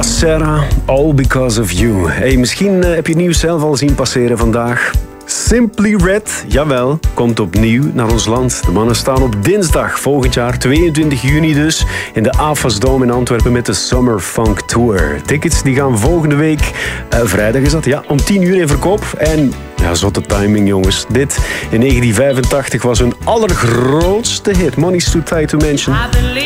Serra, All Because of You. Hey, misschien heb je het nieuws zelf al zien passeren vandaag. Simply Red, jawel, komt opnieuw naar ons land. De mannen staan op dinsdag volgend jaar, 22 juni dus, in de AFAS Dome in Antwerpen met de Summer Funk Tour. Tickets die gaan volgende week, vrijdag is dat, ja, om 10 uur in verkoop. En ja, zotte timing jongens. Dit in 1985 was hun allergrootste hit, Money's Too Tight to Mention.